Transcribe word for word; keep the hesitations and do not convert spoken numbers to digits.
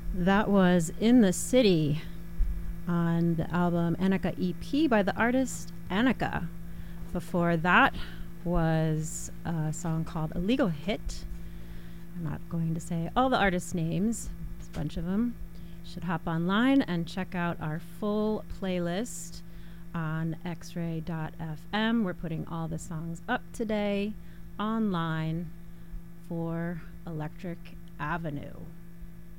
That was In the City on the album Annika E P by the artist Annika. Before that was a song called Illegal Hit. I'm not going to say all the artists' names. There's a bunch of them. Should hop online and check out our full playlist on x ray dot f m. We're putting all the songs up today online for Electric Avenue.